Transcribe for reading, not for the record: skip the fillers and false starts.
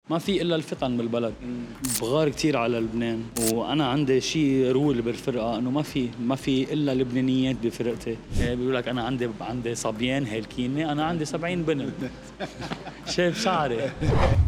ما في إلا الفطن بالبلد. بغار كتير على لبنان، وأنا عندي شيء رول بالفرقة إنه ما في إلا لبنانيات بفرقتي. بيقول لك أنا عندي صبيان هالكينة، أنا عندي 70 بنت. شايف شعري.